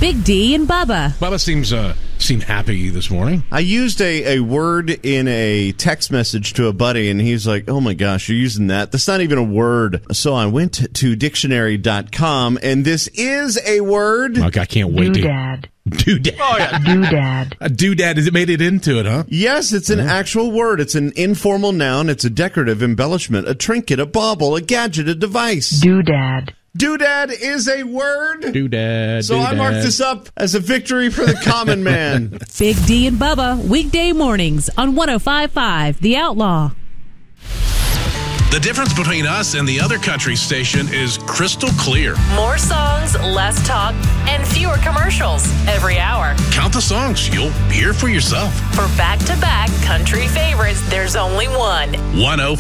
Big D and Bubba. Bubba seemed happy this morning. I used a word in a text message to a buddy, and he's like, oh my gosh, you're using that? That's not even a word. So I went to dictionary.com, and this is a word. Look, I can't wait Doodad. Doodad. Oh, yeah. Doodad. A doodad. Has it made it into it, huh? Yes, it's an actual word. It's an informal noun. It's a decorative embellishment, a trinket, a bauble, a gadget, a device. Doodad. Doodad is a word. Doodad. So I mark this up as a victory for the common man. Big D and Bubba, weekday mornings on 105.5 The Outlaw. The difference between us and the other country station is crystal clear. More songs, less talk, and fewer commercials every hour. Count the songs. You'll hear for yourself. For back-to-back country favorites, there's only one. 105.